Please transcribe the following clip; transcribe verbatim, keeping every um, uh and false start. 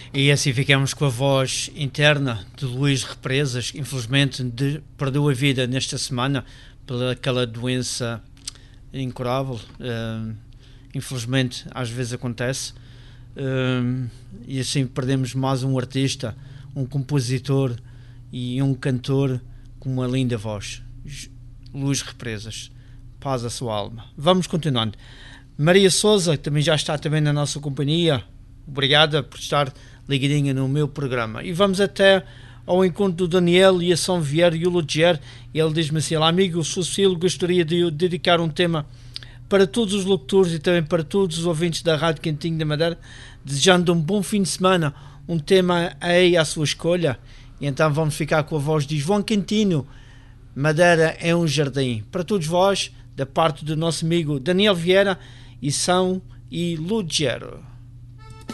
E assim ficamos com a voz interna de Luís Represas, que infelizmente de, perdeu a vida nesta semana pela aquela doença incurável. Uh, infelizmente às vezes acontece. Uh, e assim perdemos mais um artista, um compositor e um cantor com uma linda voz. Luís Represas, paz à sua alma. Vamos continuando. Maria Souza também já está também na nossa companhia. Obrigada por estar ligadinha no meu programa. E vamos até ao encontro do Daniel e a São Vieira e o Ludier. Ele diz-me assim: olá amigo, sou Cecílio, gostaria de dedicar um tema para todos os locutores e também para todos os ouvintes da Rádio Quentinho da Madeira, desejando um bom fim de semana, um tema aí à sua escolha. E então vamos ficar com a voz de João Quintino, Madeira é um jardim. Para todos vós, da parte do nosso amigo Daniel Vieira e São e Ludier.